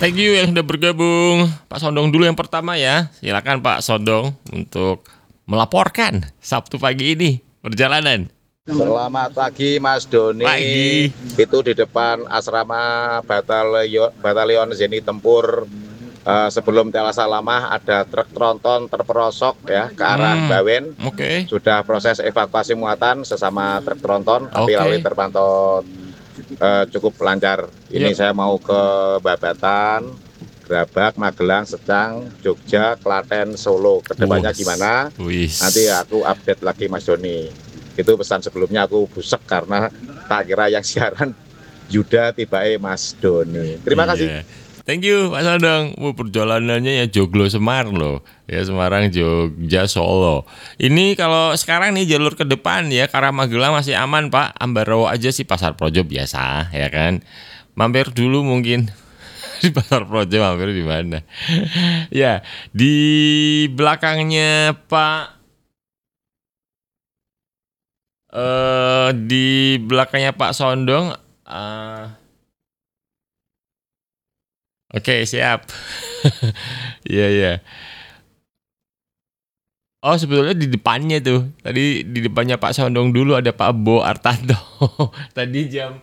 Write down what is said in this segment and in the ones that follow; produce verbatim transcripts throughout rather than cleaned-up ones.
Thank you yang sudah bergabung. Pak Sondong dulu yang pertama ya. Silakan Pak Sondong untuk melaporkan Sabtu pagi ini perjalanan. Selamat pagi Mas Doni. Pagi. Itu di depan asrama batalion, batalion Zeni Tempur. Uh, sebelum T L Salamah ada truk tronton terperosok ya ke arah Hmm, Bawen. Oke. Okay. Sudah proses evakuasi muatan sesama truk tronton, tapi Oke. lalu terpantau uh, cukup lancar. Ini Yep. saya mau ke Babatan, Grabak, Magelang, Secang, Jogja, Klaten, Solo. Kedepannya Wus. gimana? Wis. Nanti aku update lagi Mas Doni. Itu pesan sebelumnya aku busek karena tak kira yang siaran Yuda tibae Mas Doni. Terima Iya. kasih. Thank you Pak Sondong. Wah, perjalanannya ya Joglo Semarang loh. Ya Semarang, Jogja, Solo. Ini kalau sekarang nih jalur ke depan ya ke arah Magelang masih aman Pak. Ambarawa aja sih Pasar Projo biasa ya kan. Mampir dulu mungkin di Pasar Projo, mampir di mana? Ya, di belakangnya Pak eh di belakangnya Pak Sondong uh, Oke, okay, siap. Iya, iya. Oh, sebetulnya di depannya tuh. Tadi di depannya Pak Sondong dulu ada Pak Bo Artanto. Tadi jam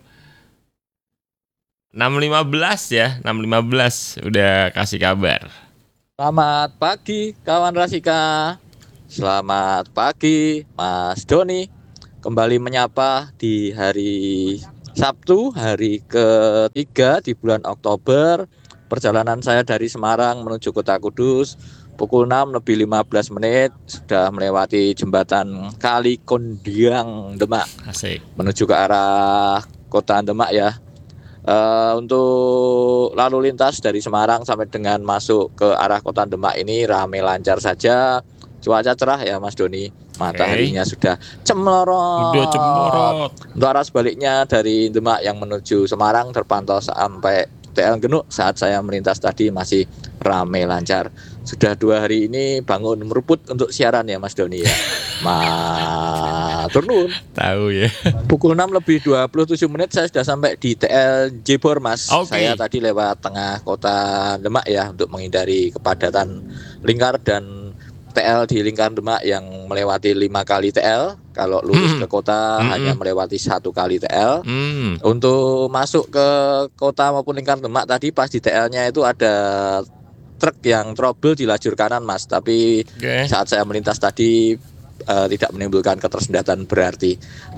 enam lima belas ya, enam lima belas udah kasih kabar. Selamat pagi kawan Rasika. Selamat pagi Mas Doni. Kembali menyapa di hari Sabtu, hari ketiga di bulan Oktober. Perjalanan saya dari Semarang menuju Kota Kudus pukul enam lebih lima belas menit sudah melewati jembatan Kali Kondiang Demak. Asik. Menuju ke arah Kota Demak ya. Uh, untuk lalu lintas dari Semarang sampai dengan masuk ke arah Kota Demak ini ramai lancar saja. Cuaca cerah ya Mas Doni. Mataharinya okay. Sudah cemlorot. Udah cemlorot. Untuk arah sebaliknya dari Demak yang menuju Semarang terpantau sampai T L Genuk saat saya melintas tadi masih ramai lancar. Sudah dua hari ini bangun meruput untuk siaran ya Mas Doni ya. Matur nuwun. Tahu ya. Pukul enam lebih dua puluh tujuh menit saya sudah sampai di T L Jebor Mas. Okay. Saya tadi lewat tengah kota Demak ya untuk menghindari kepadatan lingkar dan T L di lingkar Demak yang melewati lima kali T L. Kalau lurus hmm. ke kota hmm. hanya melewati satu kali T L. Hmm. Untuk masuk ke kota maupun lingkar Demak tadi pas di T L-nya itu ada truk yang trouble di lajur kanan Mas. Tapi okay. saat saya melintas tadi uh, tidak menimbulkan ketersendatan berarti.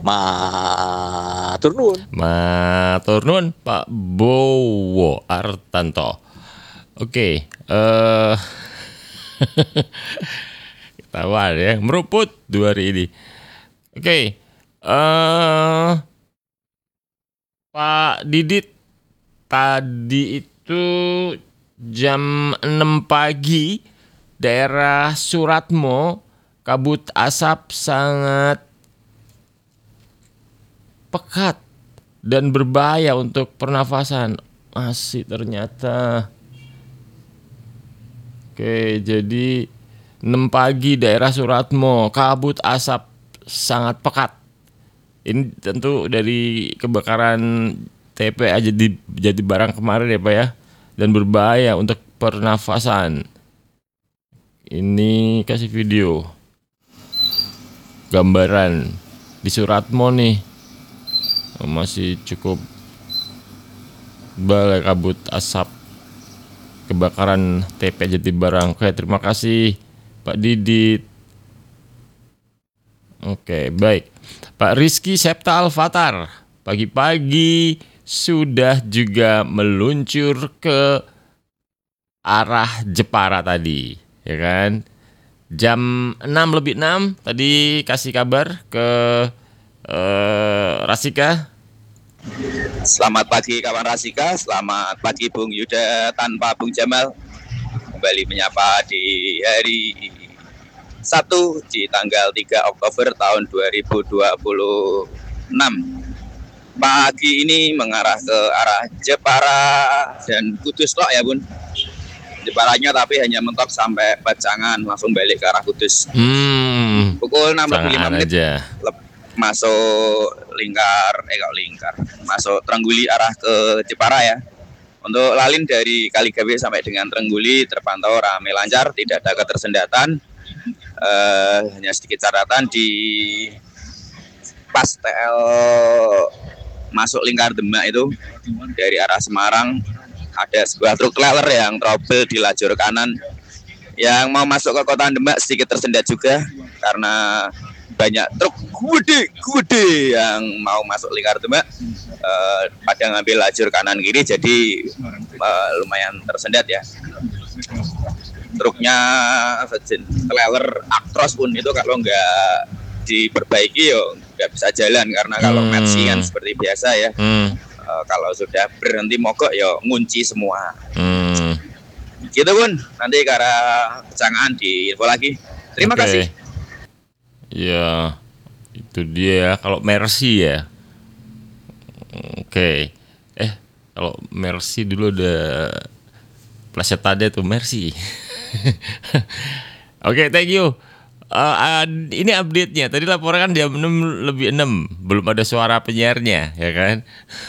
Matur nuwun. Matur nuwun Pak Bowo Artanto. Oke, okay. uh... ketahuan ya, meruput dua hari ini. Oke, okay. uh, Pak Didit, tadi itu jam enam pagi daerah Suratmo kabut asap sangat pekat dan berbahaya untuk pernafasan. Masih ternyata. Oke, jadi enam pagi daerah Suratmo, kabut asap sangat pekat. Ini tentu dari kebakaran T P A jadi jadi barang kemarin ya Pak ya, dan berbahaya untuk pernafasan. Ini kasih video gambaran di Suratmo nih, masih cukup balai kabut asap kebakaran T P Jatibarang. Oke, terima kasih Pak Didit. Oke, baik. Pak Rizky Septa Alfatar, pagi-pagi sudah juga meluncur ke arah Jepara tadi, ya kan? Jam enam lebih enam tadi kasih kabar ke eh, Rasika. Selamat pagi kawan Rasika, selamat pagi Bung Yuda tanpa Bung Jamal. Kembali menyapa di hari Sabtu di tanggal tiga Oktober tahun dua ribu dua puluh enam. Pagi ini mengarah ke arah Jepara dan Kudus loh ya Bun. Jeparanya tapi hanya mentok sampai Bacangan, langsung balik ke arah Kudus. Hmm, Pukul enam lebih lima menit aja. Masuk lingkar, eh kok lingkar, masuk Trengguli arah ke Jepara ya. Untuk lalin dari Kaligawe sampai dengan Trengguli terpantau ramai lancar, tidak ada ketersendatan. Eh, hanya sedikit catatan di pas T L masuk lingkar Demak itu dari arah Semarang ada sebuah truk trailer yang trouble di lajur kanan yang mau masuk ke kota Demak sedikit tersendat juga karena banyak truk gede gede yang mau masuk lingkar Demak uh, pada ngambil lajur kanan kiri, jadi uh, lumayan tersendat ya. Truknya trailer Actros pun itu kalau nggak diperbaiki yo nggak bisa jalan karena kalau Hmm. Mercy kan seperti biasa ya. Hmm. Uh, kalau sudah berhenti mogok ya ngunci semua. Hmm. Gitu Bun, nanti ke arah Pecangan di info lagi. Terima Oke. kasih. Ya, itu dia ya. Kalau Mercy ya. Oke. Eh, kalau Mercy dulu ada plesetannya tuh Mercy. Oke, thank you. Uh, uh, ini update-nya. Tadi laporan kan jam enam lebih enam, belum ada suara penyiarnya, ya kan?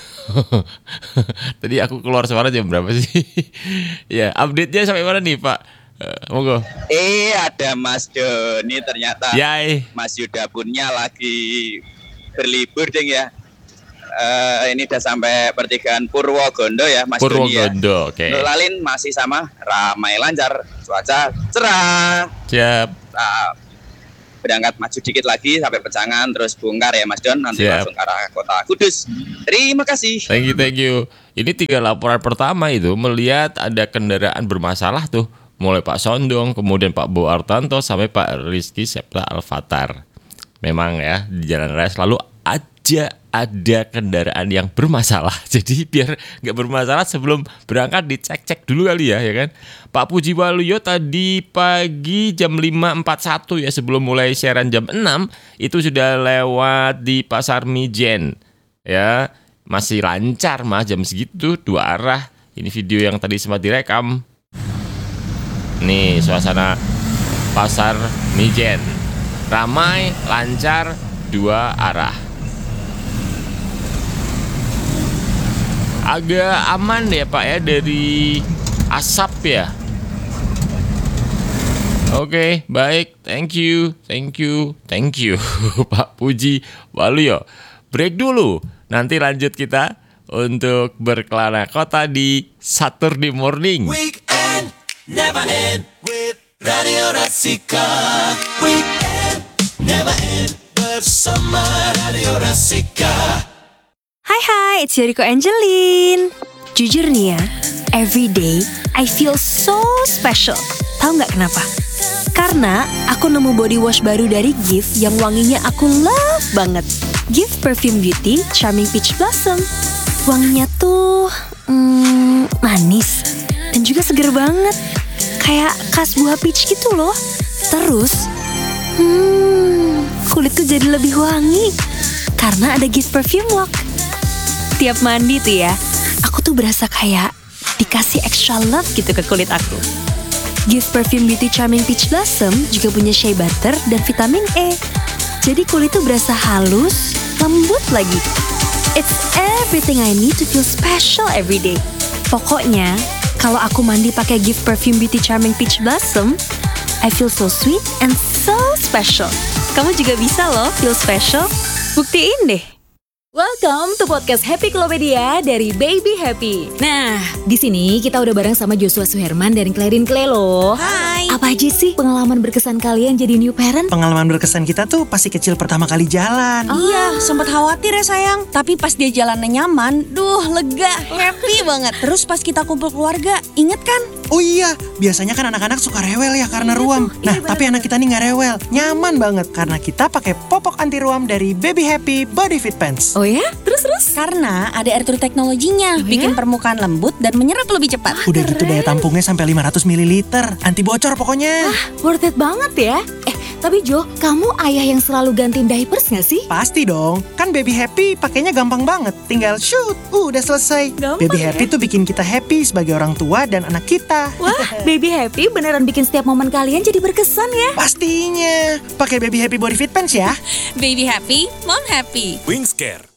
Tadi aku keluar suara jam berapa sih? Ya, update-nya sampai mana nih, Pak? Uh, monggo. Eh, ada Mas Doni ternyata. Yai. Mas Yuda punya lagi berlibur ding ya. Eh, ini udah sampai pertigaan Purwogondo ya Mas Doni ya. Purwogondo, oke. Untuk lalin masih sama, ramai lancar, cuaca cerah. Siap. Nah, berangkat maju dikit lagi sampai Pecangan terus bongkar ya Mas Don, nanti Siap. langsung ke arah kota Kudus. Terima kasih. Thank you, thank you. Ini tiga laporan pertama itu melihat ada kendaraan bermasalah tuh. Mulai Pak Sondong, kemudian Pak Bo Artanto, sampai Pak Rizky Septa Alfatar. Memang ya, di jalan raya selalu aja ada kendaraan yang bermasalah. Jadi biar nggak bermasalah sebelum berangkat dicek-cek dulu kali ya, ya kan. Pak Puji Waluyo tadi pagi jam lima empat puluh satu ya, sebelum mulai siaran jam enam, itu sudah lewat di Pasar Mijen. Ya, masih lancar mah jam segitu, dua arah. Ini video yang tadi sempat direkam. Nih suasana Pasar Mijen, ramai, lancar, dua arah. Agak aman ya Pak ya dari asap ya. Oke, baik, thank you, thank you, thank you Pak Puji Waluyo. Break dulu, nanti lanjut kita untuk berkelana kota di Saturday Morning. Weekend never end with Radio Rasika. Weekend never end bersama Radio Rasika. Hai hai, it's Yoriko Angelin. Jujur nih ya, every day I feel so special. Tahu nggak kenapa? Karena aku nemu body wash baru dari Gift yang wanginya aku love banget. Gift Perfume Beauty Charming Peach Blossom. Wanginya tuh hmm, manis dan juga seger banget. Kayak khas buah peach gitu loh. Terus, hmm, kulitku jadi lebih wangi karena ada Gift Perfume Lock. Tiap mandi tuh ya, aku tuh berasa kayak dikasih extra love gitu ke kulit aku. Gift Perfume Beauty Charming Peach Blossom juga punya shea butter dan vitamin E. Jadi kulit tuh berasa halus, lembut lagi. It's everything I need to feel special every day. Pokoknya, kalau aku mandi pakai Gift Perfume Beauty Charming Peach Blossom, I feel so sweet and so special. Kamu juga bisa loh feel special. Buktiin deh. Welcome to podcast Happy Klopedia dari Baby Happy. Nah, di sini kita udah bareng sama Joshua Suherman dan Clarin Clay loh. Hai. Apa aja sih pengalaman berkesan kalian jadi new parent? Pengalaman berkesan kita tuh pasti kecil pertama kali jalan. Iya, sempat khawatir ya sayang. Tapi pas dia jalannya nyaman, duh lega, happy banget. Terus pas kita kumpul keluarga, inget kan? Oh iya, biasanya kan anak-anak suka rewel ya karena ruam. Nah, tapi anak kita nih nggak rewel, nyaman banget karena kita pakai popok anti ruam dari Baby Happy Body Fit Pants. Oh ya? Terus-terus? Karena ada air teknologinya, Oh bikin ya? permukaan lembut dan menyerap lebih cepat. Udah gitu daya tampungnya sampai lima ratus mililiter, anti bocor pokoknya. Worth it banget ya. Eh, tapi Jo, kamu ayah yang selalu gantiin diapers gak sih? Pasti dong, kan Baby Happy pakainya gampang banget, tinggal shoot, uh, udah selesai. Gampang Baby ya? Happy tuh bikin kita happy sebagai orang tua dan anak kita. Wah, Baby Happy beneran bikin setiap momen kalian jadi berkesan ya. Pastinya, pakai Baby Happy Body Fit Pants ya. Baby happy, mom happy. Wingscare